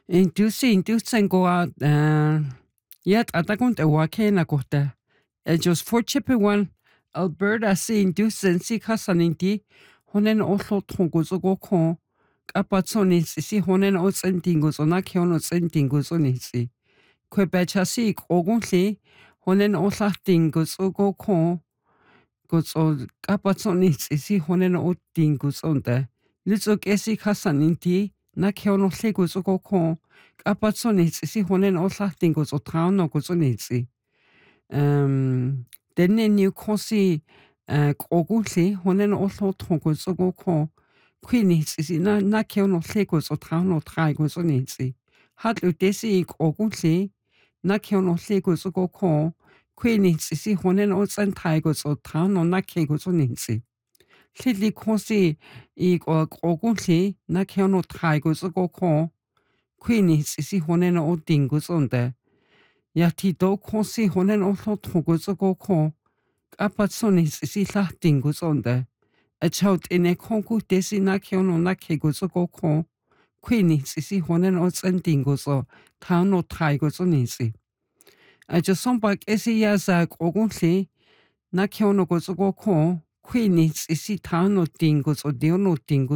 Indusengoa yet atakunt ewakena kohta. Just for Chippewan, Alberta si indusen si kasaninti honen oslo tongozo ko kapatsonis si honen otsentingos ona kiono sentingos onisi. Kwebechasi ogunli honen oslachtingos go ko gozo kapatsonis si honen otingos onde. Litsok esi kasaninti na kiono legos go ko kapatsonis si honen oslachtingos o trauno gozonisi. Denne new kosi oguli honen oslo tongos go ko queens is na kiono legos o trauno traigos onisi. Hatlu desi oguli na kiono legos go ko queens is honen osan traigos o trauno na kegos onisi. Lidli kosi oguli na kiono traigos go ko queens is honen o dingos onde. Yatido kosi honen oslo tongos go ko kapatsonis si lachtingos onde. A child in a concours desina kiono na kegos go ko queens si honen o sendingos o town o traigos onisi. A josombak esi yazak ogunli na kiono go ko queens si town o dingos o deono dingos